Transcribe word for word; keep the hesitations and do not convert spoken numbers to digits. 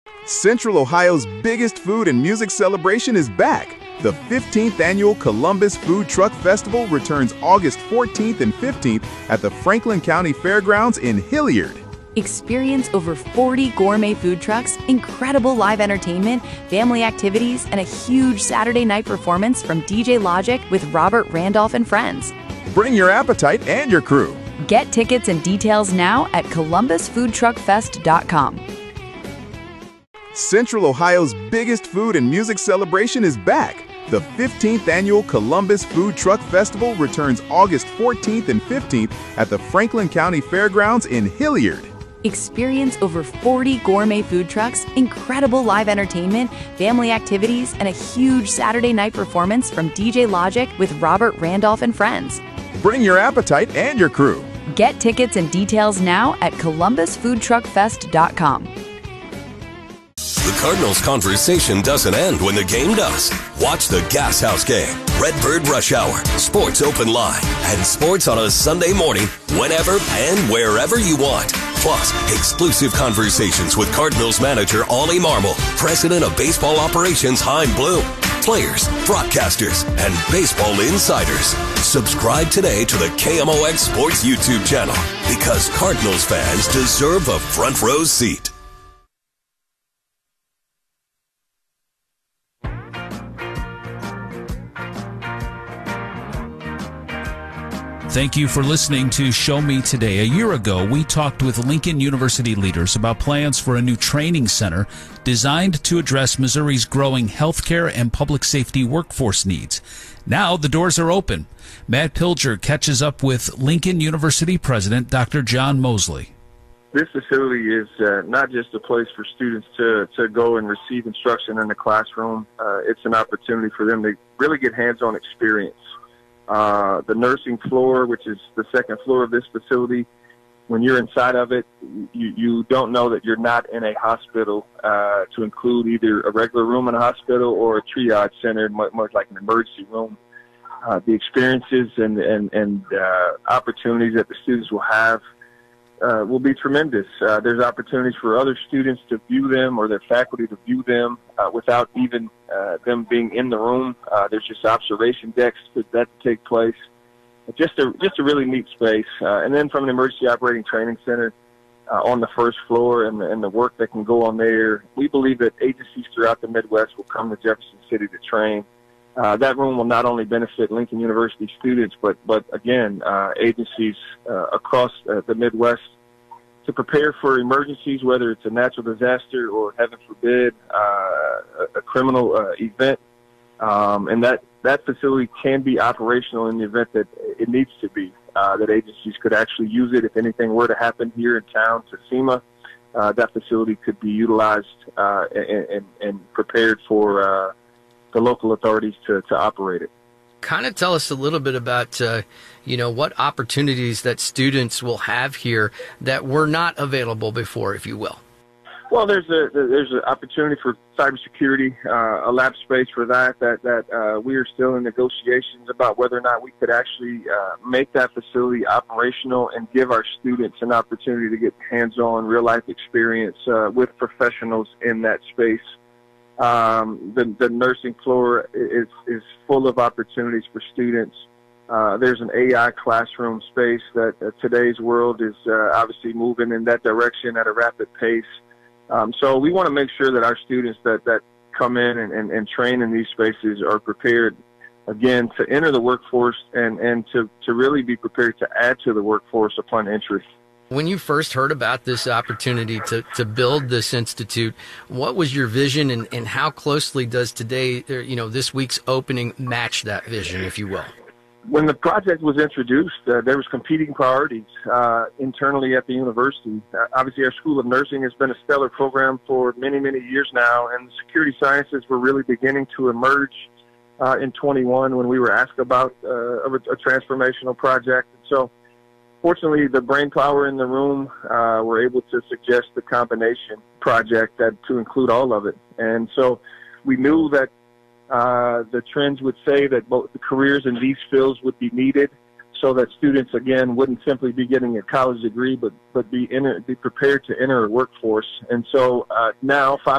Central Ohio's biggest food and music celebration is back. The fifteenth Annual Columbus Food Truck Festival returns August fourteenth and fifteenth at the Franklin County Fairgrounds in Hilliard. Experience over forty gourmet food trucks, incredible live entertainment, family activities, and a huge Saturday night performance from D J Logic with Robert Randolph and friends. Bring your appetite and your crew. Get tickets and details now at columbus food truck fest dot com. Central Ohio's biggest food and music celebration is back. The fifteenth Annual Columbus Food Truck Festival returns August fourteenth and fifteenth at the Franklin County Fairgrounds in Hilliard. Experience over forty gourmet food trucks, incredible live entertainment, family activities, and a huge Saturday night performance from D J Logic with Robert Randolph and friends. Bring your appetite and your crew. Get tickets and details now at columbus food truck fest dot com. The Cardinals conversation doesn't end when the game does. Watch the Gas House Game, Redbird Rush Hour, Sports Open Line, and sports on a Sunday morning whenever and wherever you want. Plus, exclusive conversations with Cardinals manager Ollie Marmol, president of baseball operations Hein Bloom, players, broadcasters, and baseball insiders. Subscribe today to the K M O X Sports YouTube channel because Cardinals fans deserve a front row seat. Thank you for listening to Show Me Today. A year ago, we talked with Lincoln University leaders about plans for a new training center designed to address Missouri's growing healthcare and public safety workforce needs. Now the doors are open. Matt Pilger catches up with Lincoln University President Doctor John Mosley. This facility is uh, not just a place for students to, to go and receive instruction in the classroom. Uh, it's an opportunity for them to really get hands-on experience. Uh, the nursing floor, which is the second floor of this facility, when you're inside of it, you, you don't know that you're not in a hospital, uh, to include either a regular room in a hospital or a triage center, much, much like an emergency room. Uh, the experiences and, and, and uh, opportunities that the students will have uh, will be tremendous. Uh, there's opportunities for other students to view them or their faculty to view them uh, without even uh, them being in the room. Uh, there's just observation decks for that to take place. Just a just a really neat space. Uh, and then from an emergency operating training center uh, on the first floor and the, and the work that can go on there, we believe that agencies throughout the Midwest will come to Jefferson City to train. Uh, that room will not only benefit Lincoln University students, but, but again, uh, agencies uh, across uh, the Midwest to prepare for emergencies, whether it's a natural disaster or, heaven forbid, uh, a, a criminal uh, event. Um, and that, that facility can be operational in the event that it needs to be, uh, that agencies could actually use it. If anything were to happen here in town to SEMA, uh, that facility could be utilized uh, and, and, and prepared for uh, the local authorities to, to operate it. Kind of tell us a little bit about, uh, you know, what opportunities that students will have here that were not available before, if you will. Well, there's a there's an opportunity for cybersecurity, uh, a lab space for that. That that uh, we are still in negotiations about whether or not we could actually uh, make that facility operational and give our students an opportunity to get hands-on, real-life experience uh, with professionals in that space. Um, the, the nursing floor is, is full of opportunities for students. Uh, there's an A I classroom space that uh, today's world is uh, obviously moving in that direction at a rapid pace. Um, so we want to make sure that our students that, that come in and, and, and train in these spaces are prepared, again, to enter the workforce and, and to, to really be prepared to add to the workforce upon entry. When you first heard about this opportunity to, to build this institute, what was your vision, and, and how closely does today, you know, this week's opening match that vision, if you will? When the project was introduced, uh, there was competing priorities uh, internally at the university. Uh, obviously, our School of Nursing has been a stellar program for many, many years now, and the security sciences were really beginning to emerge uh, in twenty-one when we were asked about uh, a, a transformational project. And so, fortunately, the brain power in the room uh, were able to suggest the combination project that to include all of it. And so we knew that uh, the trends would say that both the careers in these fields would be needed. so that students, again, wouldn't simply be getting a college degree, but, but be, enter, be prepared to enter a workforce. And so uh, now, five